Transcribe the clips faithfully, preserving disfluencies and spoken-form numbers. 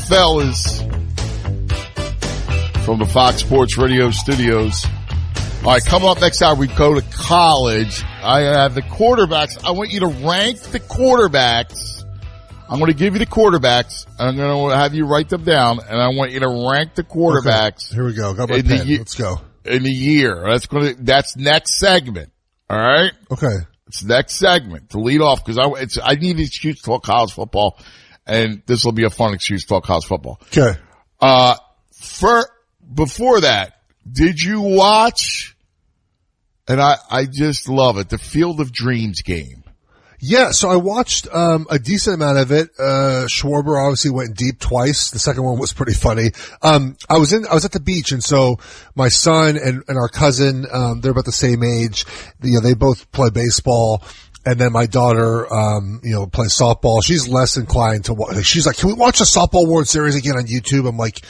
fellas, from the Fox Sports Radio studios. All right, coming up next hour, we go to college. I have the quarterbacks. I want you to rank the quarterbacks. I'm going to give you the quarterbacks. I'm going to have you write them down, and I want you to rank the quarterbacks. Okay, here we go. Got my in pen. The, Let's go. In the year. That's going to, that's next segment. All right? Okay. It's next segment to lead off because I, it's, I need an excuse to talk college football, and this will be a fun excuse to talk college football. Okay. Uh, for, before that, did you watch, and I, I just love it, the Field of Dreams game? Yeah, so I watched um a decent amount of it. Uh Schwarber obviously went deep twice. The second one was pretty funny. Um I was in I was at the beach, and so my son and, and our cousin, um they're about the same age. You know, they both play baseball. And then my daughter, um, you know, plays softball. She's less inclined to watch. She's like, can we watch the Softball World Series again on YouTube? I'm like,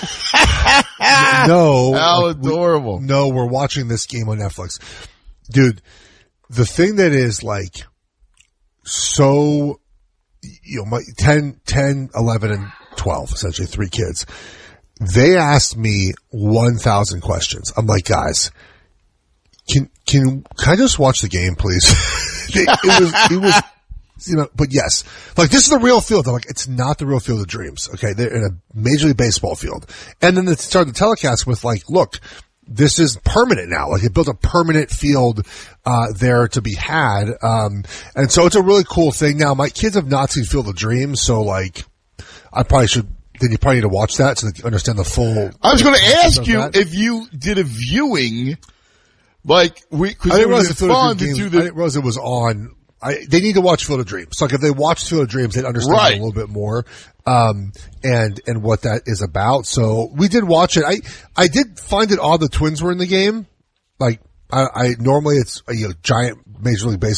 no. How like, adorable. We, no, we're watching this game on Netflix. Dude, the thing that is like so, you know, my ten, ten, eleven, and twelve, essentially three kids, they asked me one thousand questions. I'm like, guys, can, can, can I just watch the game, please? It, it was, it was, you know, but yes, like this is the real field. I'm like, it's not the real Field of Dreams. Okay. They're in a Major League Baseball field. And then they started the telecast with like, look, this is permanent now. Like they built a permanent field, uh, there to be had. Um, and so it's a really cool thing. Now my kids have not seen Field of Dreams. So like, I probably should, then you probably need to watch that so that you understand the full. I was going to ask you that. if you did a viewing. Like, we, cause I didn't it was realize fun to games, do I the, didn't realize it was on. I, they need to watch Field of Dreams. So like if they watch Field of Dreams, they'd understand right. it a little bit more, um, and, and what that is about. So we did watch it. I, I did find it odd the Twins were in the game. Like, I, I normally it's a you know, giant Major League Baseball